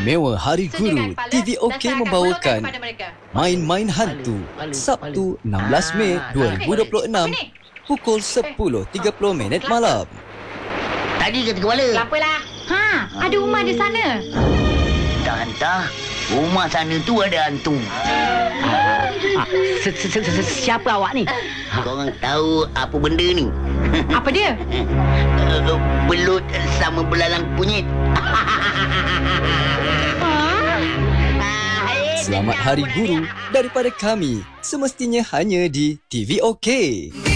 Istimewa Hari Guru, TV OK membawakan Main-Main Hantu Sabtu 16 Mei 2026 pukul 10.30 malam. Tadi kata kepala. Apalah. Ada rumah di sana. Tak, rumah sana tu ada hantu. Siapa awak ni? Korang tahu apa benda ni? Apa dia? Belut sama belalang kunyit. Selamat Hari Guru daripada kami, semestinya hanya di TV OK.